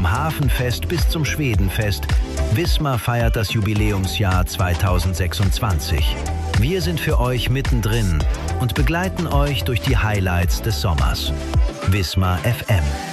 Vom Hafenfest bis zum Schwedenfest, Wismar feiert das Jubiläumsjahr 2026. Wir sind für euch mittendrin und begleiten euch durch die Highlights des Sommers. Wismar FM.